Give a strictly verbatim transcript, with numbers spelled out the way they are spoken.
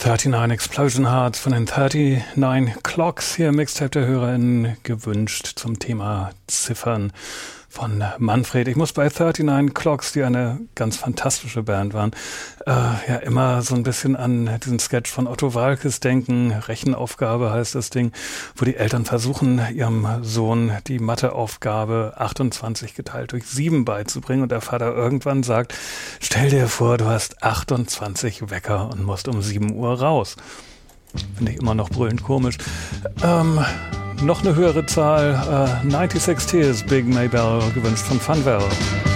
neununddreißig Explosion Hearts von den neununddreißig Clocks, hier im Mixtape der HörerInnen, gewünscht zum Thema Ziffern von Manfred. Ich muss bei neununddreißig Clocks, die eine ganz fantastische Band waren, äh, ja immer so ein bisschen an diesen Sketch von Otto Waalkes denken. Rechenaufgabe heißt das Ding, wo die Eltern versuchen, ihrem Sohn die Matheaufgabe achtundzwanzig geteilt durch sieben beizubringen und der Vater irgendwann sagt, stell dir vor, du hast achtundzwanzig Wecker und musst um sieben Uhr raus. Finde ich immer noch brüllend komisch. Ähm, noch eine höhere Zahl, äh, sechsundneunzig Tears, Big Maybell, gewünscht von Funwell.